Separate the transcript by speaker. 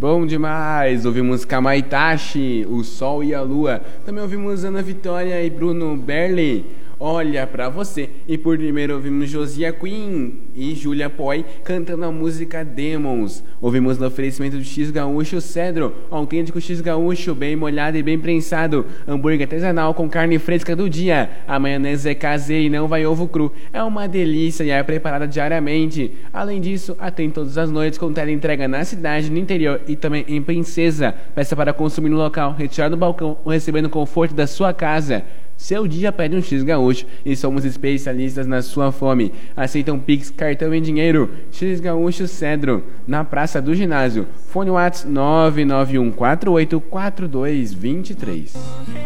Speaker 1: Bom demais! Ouvimos Kamaitachi, O Sol e a Lua. Também ouvimos Ana Vitória e Bruno Berli, Olha Pra Você. E por primeiro ouvimos Josia Queen e Julia Poi cantando a música Demons. Ouvimos no oferecimento do X Gaúcho Cedro, autêntico X Gaúcho, bem molhado e bem prensado. Hambúrguer artesanal com carne fresca do dia. A maionese é caseira e não vai ovo cru. É uma delícia e é preparada diariamente. Além disso, atende todas as noites com teleentrega na cidade, no interior e também em Princesa. Peça para consumir no local, retirar do balcão ou receber no conforto da sua casa. Seu dia pede um X Gaúcho e somos especialistas na sua fome. Aceitam Pix, cartão e dinheiro. X Gaúcho Cedro, na Praça do Ginásio. Fone WhatsApp 991484223.